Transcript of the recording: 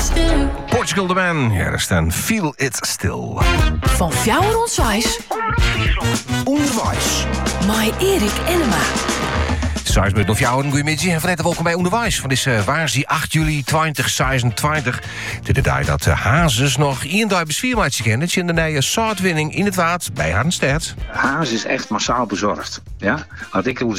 Portugal the Man, ja, daar staan Feel It Still. Van Fjouwer Onswijs. Onderwijs. Mai Erik Enema. Saisbeurt of jou een goeiemiddag en van harte welkom bij Onderwijs. Van deze waarsdag 8 juli 2026. De dag dat de Hazes nog 1 dag besviermaatje kennen. In de nieuwe soortwinning in het waard bij Hardenstedt. Haas is echt massaal bezorgd. Ja? Had ik